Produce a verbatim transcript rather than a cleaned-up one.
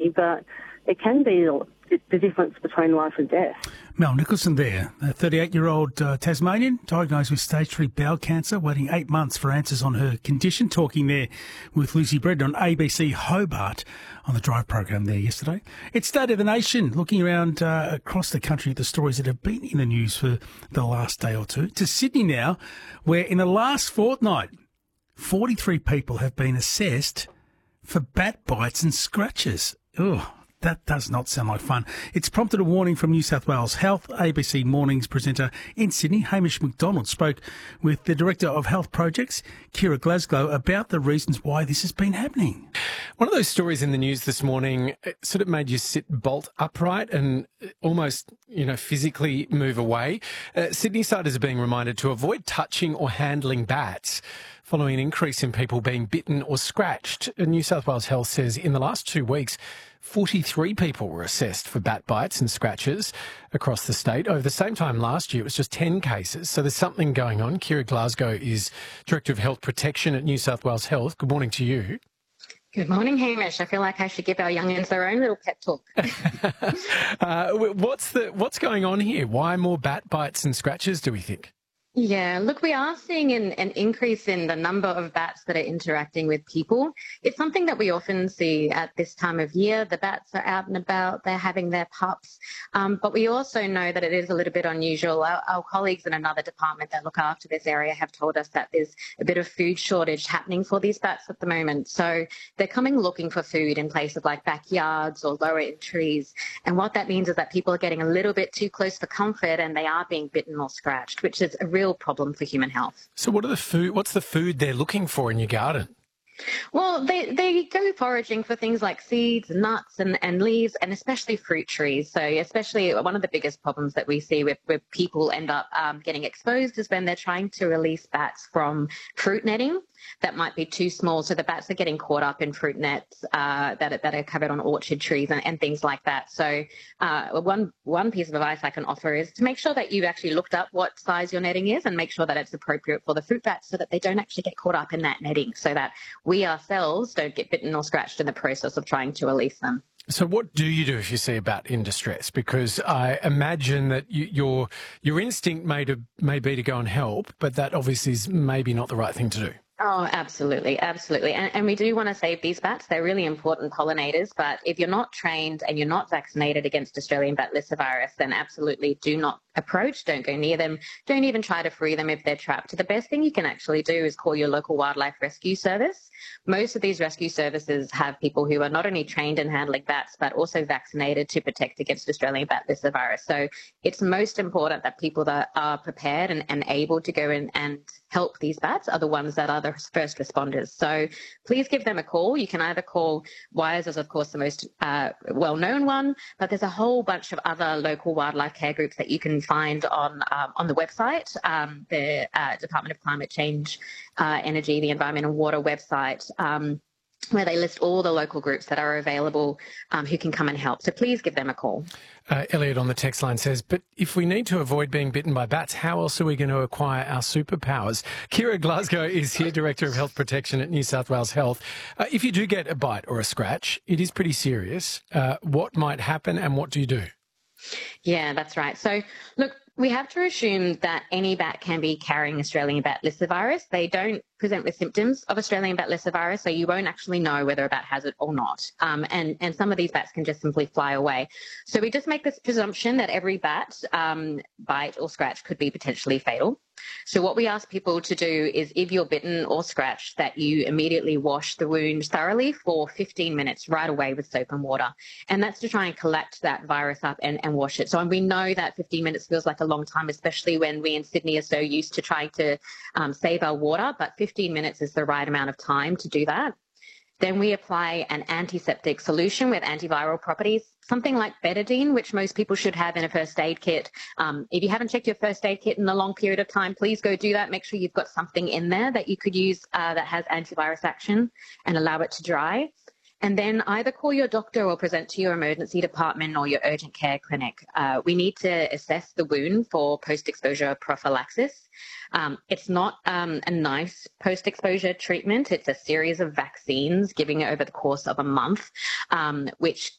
easy, but it can be the difference between life and death. Mel Nicholson there, a thirty-eight-year-old uh, Tasmanian diagnosed with stage three bowel cancer, waiting eight months for answers on her condition. Talking there with Lucy Bredon on A B C Hobart on the Drive program there yesterday. It's State of the Nation, looking around uh, across the country at the stories that have been in the news for the last day or two. To Sydney now, where in the last fortnight, forty-three people have been assessed for bat bites and scratches. Ugh. That does not sound like fun. It's prompted a warning from New South Wales Health. A B C Mornings presenter in Sydney, Hamish McDonald, spoke with the Director of Health Projects, Kira Glasgow, about the reasons why this has been happening. One of those stories in the news this morning sort of made you sit bolt upright and almost, you know, physically move away. Uh, Sydney-siders are being reminded to avoid touching or handling bats following an increase in people being bitten or scratched. New South Wales Health says in the last two weeks, forty-three people were assessed for bat bites and scratches across the state. Over the same time last year, it was just ten cases. So there's something going on. Kira Glasgow is Director of Health Protection at New South Wales Health. Good morning to you. Good morning, Hamish. I feel like I should give our youngins their own little pep talk. uh, what's the what's going on here? Why more bat bites and scratches, do we think? Yeah, look, we are seeing an, an increase in the number of bats that are interacting with people. It's something that we often see at this time of year. The bats are out and about, they're having their pups. Um, but we also know that it is a little bit unusual. Our, our colleagues in another department that look after this area have told us that there's a bit of food shortage happening for these bats at the moment. So they're coming looking for food in places like backyards or lower in trees. And what that means is that people are getting a little bit too close for comfort and they are being bitten or scratched, which is a real problem for human health. So what are the food, what's the food they're looking for in your garden? Well, they, they go foraging for things like seeds, nuts and, and leaves, and especially fruit trees. So especially one of the biggest problems that we see where, where people end up um, getting exposed is when they're trying to release bats from fruit netting that might be too small. So the bats are getting caught up in fruit nets uh, that, are, that are covered on orchard trees and, and things like that. So uh, one, one piece of advice I can offer is to make sure that you've actually looked up what size your netting is and make sure that it's appropriate for the fruit bats so that they don't actually get caught up in that netting, so that we ourselves don't get bitten or scratched in the process of trying to release them. So what do you do if you see a bat in distress? Because I imagine that you, your your instinct may, to, may be to go and help, but that obviously is maybe not the right thing to do. Oh, absolutely, absolutely. And, and we do want to save these bats. They're really important pollinators, but if you're not trained and you're not vaccinated against Australian bat lyssavirus, then absolutely do not approach, don't go near them, don't even try to free them if they're trapped. The best thing you can actually do is call your local wildlife rescue service. Most of these rescue services have people who are not only trained in handling bats, but also vaccinated to protect against Australian bat lyssavirus. So it's most important that people that are prepared and, and able to go in and help these bats are the ones that are the first responders. So please give them a call. You can either call WIRES, as of course the most uh, well-known one, but there's a whole bunch of other local wildlife care groups that you can find on um, on the website, um, the uh, Department of Climate Change, uh, Energy, the Environment and Water website, um, where they list all the local groups that are available um, who can come and help. So please give them a call. Uh, Elliot on the text line says, but if we need to avoid being bitten by bats, how else are we going to acquire our superpowers? Kira Glasgow is here, Director of Health Protection at New South Wales Health. Uh, if you do get a bite or a scratch, it is pretty serious. Uh, what might happen and what do you do? Yeah, that's right. So, look, we have to assume that any bat can be carrying Australian bat lyssavirus. They don't present with symptoms of Australian bat lyssavirus, so you won't actually know whether a bat has it or not. Um, and, and some of these bats can just simply fly away. So we just make this presumption that every bat um, bite or scratch could be potentially fatal. So what we ask people to do is, if you're bitten or scratched, that you immediately wash the wound thoroughly for fifteen minutes right away with soap and water. And that's to try and collect that virus up and, and wash it. So we know that fifteen minutes feels like a long time, especially when we in Sydney are so used to trying to um, save our water, but fifteen minutes is the right amount of time to do that. Then we apply an antiseptic solution with antiviral properties, something like betadine, which most people should have in a first aid kit. Um, if you haven't checked your first aid kit in a long period of time, please go do that. Make sure you've got something in there that you could use uh, that has antivirus action and allow it to dry. And then either call your doctor or present to your emergency department or your urgent care clinic. Uh, we need to assess the wound for post-exposure prophylaxis. Um, it's not um, a nice post-exposure treatment. It's a series of vaccines giving it over the course of a month, um, which